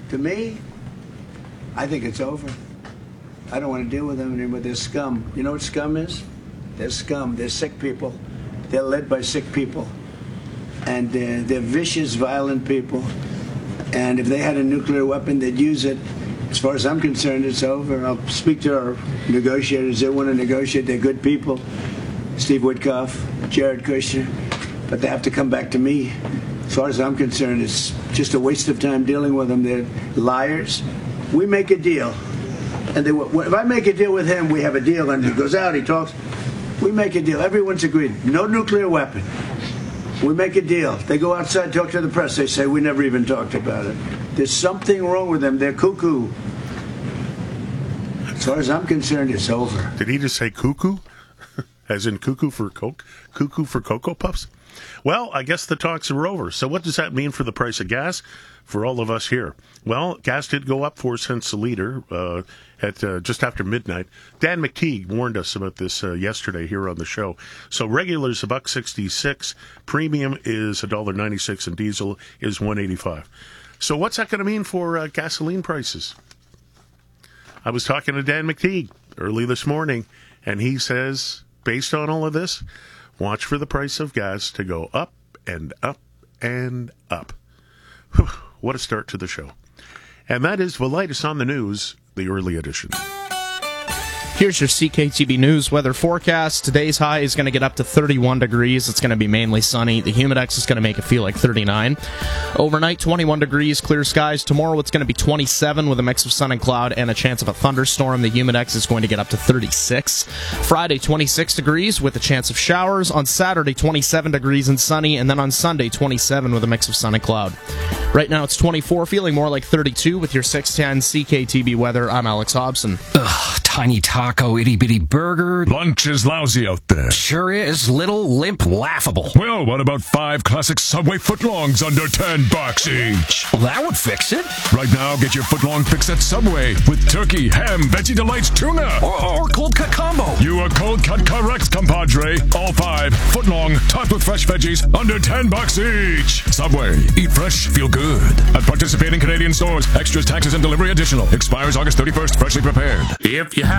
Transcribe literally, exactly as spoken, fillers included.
To me, I think it's over. I don't want to deal with them anymore. They're scum. You know what scum is? They're scum. They're sick people. They're led by sick people. And uh, they're vicious, violent people. And if they had a nuclear weapon, they'd use it. As far as I'm concerned, it's over. I'll speak to our negotiators. They want to negotiate. They're good people. Steve Witkoff, Jared Kushner. But they have to come back to me. As far as I'm concerned, it's just a waste of time dealing with them. They're liars. We make a deal. And they, if I make a deal with him, we have a deal. And he goes out, he talks. We make a deal. Everyone's agreed. No nuclear weapon. We make a deal. They go outside, talk to the press. They say, we never even talked about it. There's something wrong with them. They're cuckoo. As far as I'm concerned, it's over. Did he just say cuckoo? As in cuckoo for Coke? Cuckoo for Cocoa Puffs? Well, I guess the talks are over. So what does that mean for the price of gas for all of us here? Well, gas did go up four cents a liter uh, at uh, just after midnight. Dan McTeague warned us about this uh, yesterday here on the show. So regular is a buck sixty-six, premium is a dollar ninety-six, and diesel is one eighty-five. So what's that going to mean for uh, gasoline prices? I was talking to Dan McTeague early this morning, and he says, based on all of this, watch for the price of gas to go up and up and up. Whew, what a start to the show. And that is the latest on the news, the early edition. Here's your C K T B News weather forecast. Today's high is going to get up to thirty-one degrees. It's going to be mainly sunny. The Humidex is going to make it feel like thirty-nine. Overnight, twenty-one degrees, clear skies. Tomorrow, it's going to be twenty-seven with a mix of sun and cloud and a chance of a thunderstorm. The Humidex is going to get up to thirty-six. Friday, twenty-six degrees with a chance of showers. On Saturday, twenty-seven degrees and sunny. And then on Sunday, twenty-seven with a mix of sun and cloud. Right now, it's twenty-four, feeling more like thirty-two with your six ten C K T B weather. I'm Alex Hobson. Ugh, tiny taco, itty-bitty burger. Lunch is lousy out there. Sure is. Little, limp, laughable. Well, what about five classic Subway footlongs under ten bucks each? Well, that would fix it. Right now, get your footlong fix at Subway with turkey, ham, Veggie Delights, tuna. Or, or cold cut combo. You are cold cut correct, compadre. All five, footlong, topped with fresh veggies, under ten bucks each. Subway. Eat fresh, feel good. At participating Canadian stores. Extras, taxes, and delivery additional. Expires August thirty-first. Freshly prepared. If you